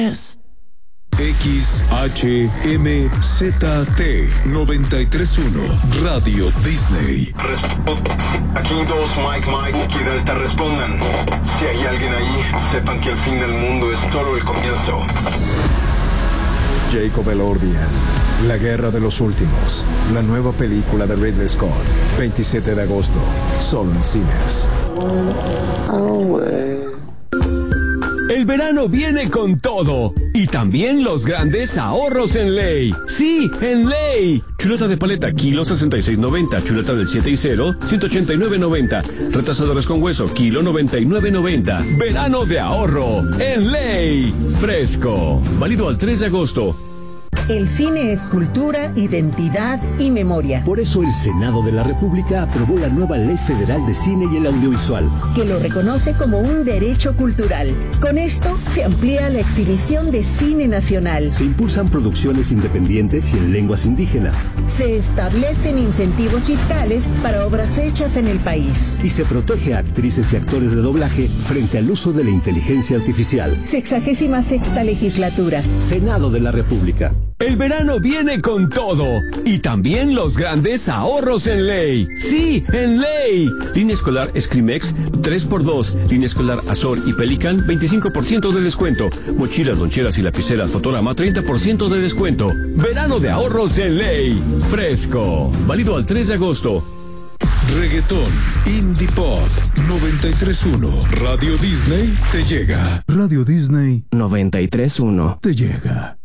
es. XHMZT 93.1 Radio Disney. Aquí dos, Mike, y Delta respondan. Si hay alguien ahí, sepan que el fin del mundo es solo el comienzo. Jacob Elordian, La Guerra de los Últimos, la nueva película de Ridley Scott, 27 de agosto, solo en cines. El verano viene con todo y también los grandes ahorros en Ley. Sí, en Ley. Chuleta de paleta, kilo 66.90. Chuleta del 7 y 0, 189.90. Retrasadores con hueso, kilo 99.90. Verano de ahorro en Ley. Fresco. Válido al 3 de agosto. El cine es cultura, identidad y memoria. Por eso el Senado de la República aprobó la nueva Ley Federal de Cine y el Audiovisual, que lo reconoce como un derecho cultural. Con esto se amplía la exhibición de cine nacional. Se impulsan producciones independientes y en lenguas indígenas. Se establecen incentivos fiscales para obras hechas en el país. Y se protege a actrices y actores de doblaje frente al uso de la inteligencia artificial. 66ª legislatura. Senado de la República. El verano viene con todo y también los grandes ahorros en Ley. Sí, en Ley. Línea escolar Scrimex 3x2. Línea escolar Azor y Pelican 25% de descuento. Mochilas, loncheras y lapiceras Fotorama 30% de descuento. Verano de ahorros en Ley. Fresco. Válido al 3 de agosto. Reggaetón, Indie Pop 93.1 Radio Disney te llega. Radio Disney 93.1 Te llega.